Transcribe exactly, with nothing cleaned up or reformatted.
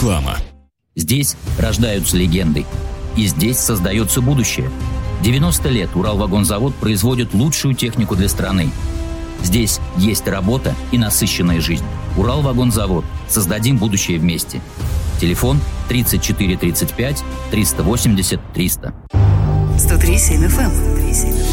Реклама. Здесь рождаются легенды. И здесь создается будущее. девяносто лет Уралвагонзавод производит лучшую технику для страны. Здесь есть работа и насыщенная жизнь. Уралвагонзавод. Создадим будущее вместе. Телефон тридцать четыре тридцать пять триста восемьдесят триста. сто три семь эф эм.